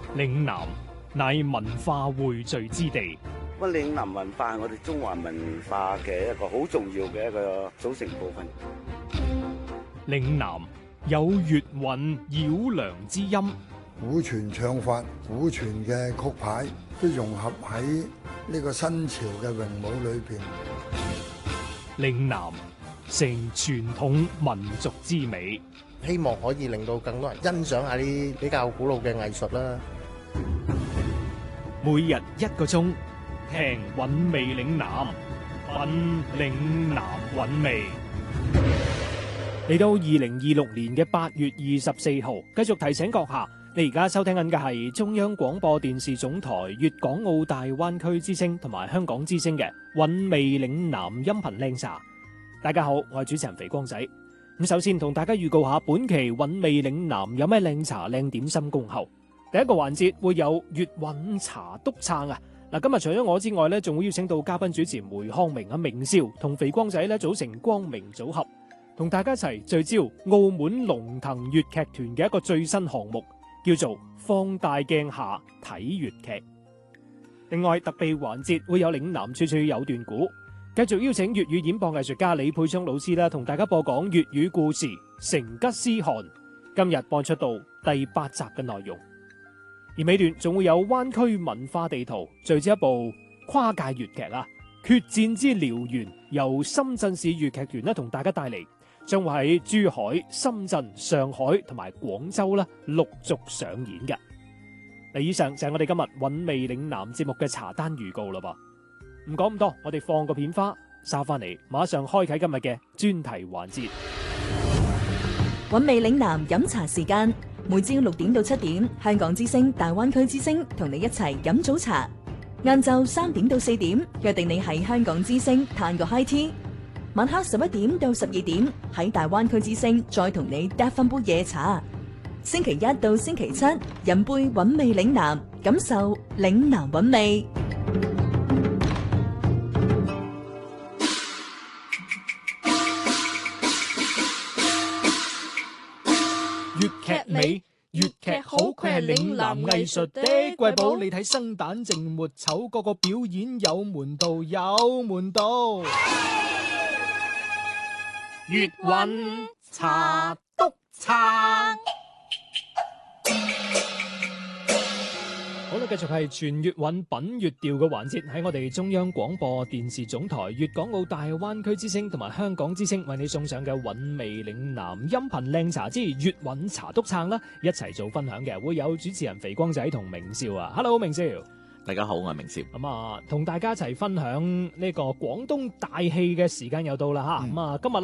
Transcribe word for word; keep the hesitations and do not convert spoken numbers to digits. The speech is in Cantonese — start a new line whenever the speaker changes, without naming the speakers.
嶺南乃文化匯聚之地。
咁嶺南文化係我哋中華文化嘅一個好重要嘅一個組成部分。
嶺南有粵韻繞梁之音，
古傳唱法、古傳嘅曲牌都融合喺呢個新潮嘅詠舞裏邊。
嶺南成傳統民族之美，
希望可以令到更多人欣賞下啲比較古老嘅藝術啦。
每日一個鐘，聽韻味嶺南，品嶺南韻味。嚟到二零二六年嘅八月二十四號，繼續提醒閣下，你而家收聽緊嘅係中央廣播電視總台粵港澳大灣區之聲同埋香港之聲嘅韻味嶺南音頻靚茶。大家好，我係主持人肥光仔。咁首先同大家預告下本期韻味嶺南有咩靚茶靚點心恭候。第一個環節會有粵韻茶篤撐啊！嗱，今日除咗我之外咧，仲會邀請到嘉賓主持梅康明啊、明少同肥光仔咧組成光明組合，同大家一齊聚焦澳門龍騰粵劇團嘅一個最新項目，叫做放大鏡下睇粵劇。另外特備環節會有嶺南處處有段古，繼續邀請粵語演播藝術家李佩章老師啦，同大家播講粵語故事《成吉思汗》。今日播出到第八集嘅內容。而尾段仲會有灣區文化地圖，聚焦一部跨界粵劇啊，決戰之燎原，由深圳市粵劇團咧同大家帶嚟，將會喺珠海、深圳、上海同埋廣州啦陸續上演嘅。嗱，以上就係我哋今日韻味嶺南節目嘅茶單預告啦噃。唔講咁多，我哋放個片花，稍翻嚟馬上開啟今日嘅專題環節。
韻味嶺南飲茶時間。每朝六點到七點，香港之聲、大灣區之聲同你一齊飲早茶。晏晝三點到四點，約定你喺香港之聲嘆個 high tea。晚黑十一點到十二點，喺大灣區之聲再同你嗒翻杯夜茶。星期一到星期七，飲杯韻味嶺南，感受嶺南韻味。
粵劇美，粵劇好，佢係嶺南藝術的瑰寶。你睇生旦淨末丑，個個表演有門道，有門道。粵韻茶篤撐。好啦，繼續係全粵韻品粵調嘅環節，喺我哋中央廣播電視總台粵港澳大灣區之聲同埋香港之聲為你送上嘅韻味嶺南音頻靚茶之粵韻茶篤撐啦，一齊做分享嘅會有主持人肥光仔同明少啊。Hello， 明少，
大家好，我係明少。
咁啊，同大家一齊分享呢個廣東大戲嘅時間又到啦吓，咁啊、嗯，今日